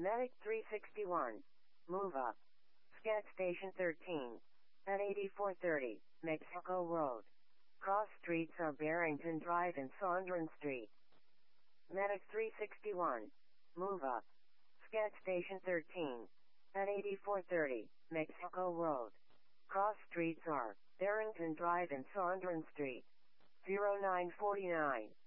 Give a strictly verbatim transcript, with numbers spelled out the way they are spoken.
Medic three sixty-one. Move up. Scat Station thirteen. At eighty-four thirty, Mexico Road. Cross streets are Barrington Drive and Saunders Street. Medic three sixty-one. Move up. Scat Station thirteen. At eighty-four thirty, Mexico Road. Cross streets are Barrington Drive and Saunders Street. zero nine four nine.